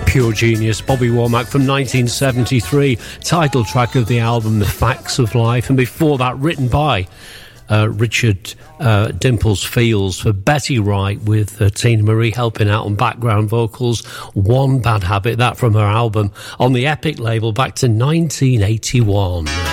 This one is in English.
Pure genius, Bobby Womack from 1973, title track of the album The Facts of Life, and before that written by Richard Dimples Fields for Betty Wright, with Tina Marie helping out on background vocals. One Bad Habit, that from her album on the Epic label back to 1981.